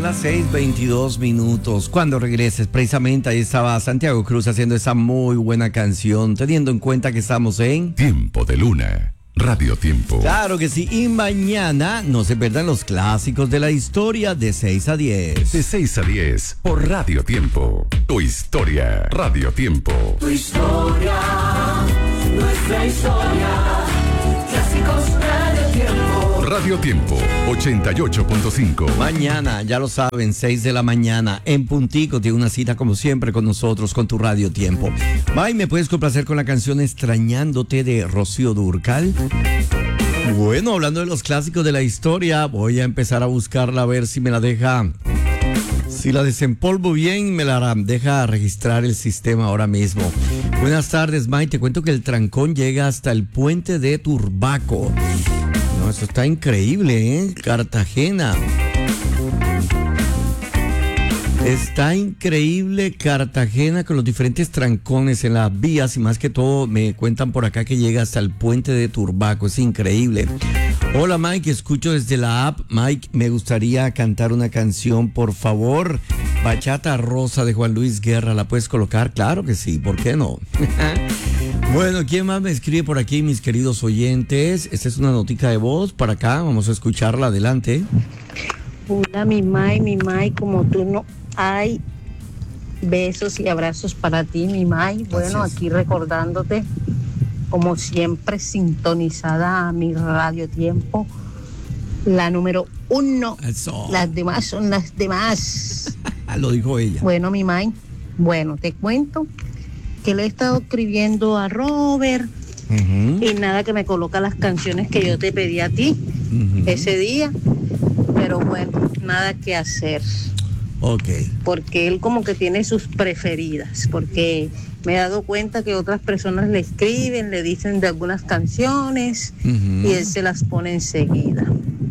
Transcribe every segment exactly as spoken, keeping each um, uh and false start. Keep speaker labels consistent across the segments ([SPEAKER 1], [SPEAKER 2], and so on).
[SPEAKER 1] las seis veintidós minutos. Cuando regreses, precisamente ahí estaba Santiago Cruz haciendo esa muy buena canción, teniendo en cuenta que estamos en
[SPEAKER 2] Tiempo de Luna, Radio Tiempo.
[SPEAKER 1] Claro que sí, y mañana no se pierdan los clásicos de la historia de seis a diez.
[SPEAKER 2] De seis a diez por Radio Tiempo. Tu historia, Radio Tiempo.
[SPEAKER 3] Tu historia, nuestra historia, clásicos Radio Tiempo.
[SPEAKER 2] Radio Tiempo, ochenta y ocho punto cinco.
[SPEAKER 1] Mañana, ya lo saben, seis de la mañana, en puntico, tiene una cita como siempre con nosotros, con tu Radio Tiempo. May, ¿me puedes complacer con la canción Extrañándote de Rocío Dúrcal? Bueno, hablando de los clásicos de la historia, voy a empezar a buscarla a ver si me la deja... Si la desempolvo bien, me la deja registrar el sistema ahora mismo. Buenas tardes, May. Te cuento que el trancón llega hasta el puente de Turbaco. No, eso está increíble, ¿eh? Cartagena. Está increíble Cartagena con los diferentes trancones en las vías y más que todo me cuentan por acá que llega hasta el puente de Turbaco. Es increíble. Hola Mike, escucho desde la app. Mike, me gustaría cantar una canción, por favor. Bachata Rosa de Juan Luis Guerra, ¿la puedes colocar? Claro que sí, ¿por qué no? Bueno, ¿quién más me escribe por aquí, mis queridos oyentes? Esta es una notica de voz para acá, vamos a escucharla, adelante.
[SPEAKER 4] Hola, mi May, mi May, como tú no hay, besos y abrazos para ti, mi May. Bueno,
[SPEAKER 1] Gracias.
[SPEAKER 4] Aquí recordándote, como siempre, sintonizada a mi Radio Tiempo, la número uno.
[SPEAKER 1] Eso.
[SPEAKER 4] Las demás son las demás.
[SPEAKER 1] Lo dijo ella.
[SPEAKER 4] Bueno, mi May, bueno, te cuento que le he estado escribiendo a Robert
[SPEAKER 1] Uh-huh.
[SPEAKER 4] y nada, que me coloca las canciones que yo te pedí a ti
[SPEAKER 1] Uh-huh.
[SPEAKER 4] ese día, pero bueno, nada que hacer.
[SPEAKER 1] Ok.
[SPEAKER 4] Porque él como que tiene sus preferidas, porque me he dado cuenta que otras personas le escriben, le dicen de algunas canciones
[SPEAKER 1] Uh-huh.
[SPEAKER 4] y él se las pone enseguida.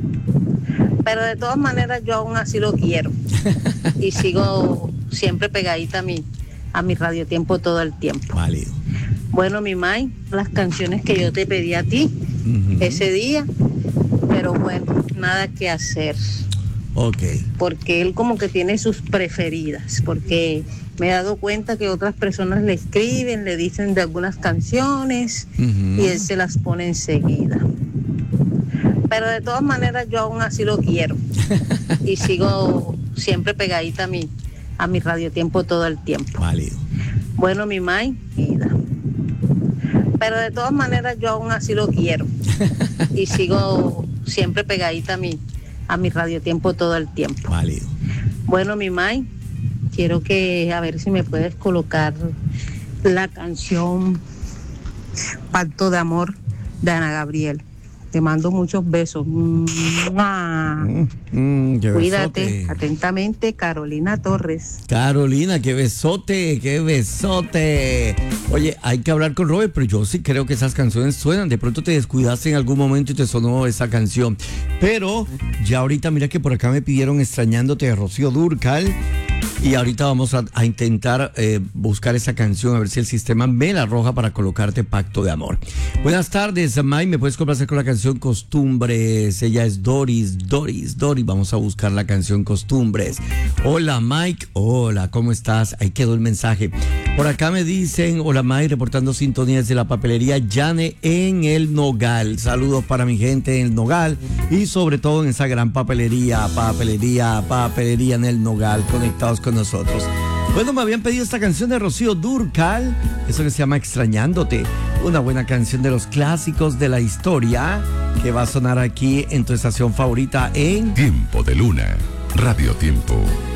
[SPEAKER 4] Pero de todas maneras yo aún así lo quiero y sigo siempre pegadita a mi, a mi Radio Tiempo todo el tiempo.
[SPEAKER 1] Válido.
[SPEAKER 4] Bueno, mi May, las canciones que yo te pedí a ti
[SPEAKER 1] Uh-huh.
[SPEAKER 4] ese día, pero bueno, nada que hacer.
[SPEAKER 1] Ok.
[SPEAKER 4] Porque él como que tiene sus preferidas, porque me he dado cuenta que otras personas le escriben, le dicen de algunas canciones
[SPEAKER 1] Uh-huh.
[SPEAKER 4] y él se las pone enseguida. Pero de todas maneras yo aún así lo quiero y sigo siempre pegadita a mi, a mi Radio Tiempo todo el tiempo.
[SPEAKER 1] Válido.
[SPEAKER 4] Bueno, mi May, vida. Pero de todas maneras yo aún así lo quiero y sigo siempre pegadita a mi, a mi Radio Tiempo todo el tiempo.
[SPEAKER 1] Válido.
[SPEAKER 4] Bueno, mi May, quiero que a ver si me puedes colocar la canción Pacto de Amor de Ana Gabriel. Te mando muchos besos. ¡Mua!
[SPEAKER 1] Mm, mm, qué
[SPEAKER 4] Cuídate.
[SPEAKER 1] besote.
[SPEAKER 4] Atentamente, Carolina Torres.
[SPEAKER 1] Carolina, qué besote, qué besote. Oye, hay que hablar con Robert, pero yo sí creo que esas canciones suenan. De pronto te descuidaste en algún momento y te sonó esa canción. Pero ya ahorita, mira que por acá me pidieron Extrañándote de Rocío Dúrcal. Y ahorita vamos a, a intentar eh, buscar esa canción, a ver si el sistema me la arroja para colocarte Pacto de Amor. Buenas tardes, May, ¿me puedes complacer con la canción Costumbres? Ella es Doris, Doris, Doris, vamos a buscar la canción Costumbres. Hola, Mike, hola, ¿cómo estás? Ahí quedó el mensaje. Por acá me dicen, hola, May, reportando sintonías de la papelería Yane en el Nogal. Saludos para mi gente en el Nogal y sobre todo en esa gran papelería, papelería, papelería en el Nogal, conectados con nosotros. Bueno, me habían pedido esta canción de Rocío Dúrcal, eso que se llama Extrañándote, una buena canción de los clásicos de la historia que va a sonar aquí en tu estación favorita en
[SPEAKER 2] Tiempo de Luna, Radio Tiempo.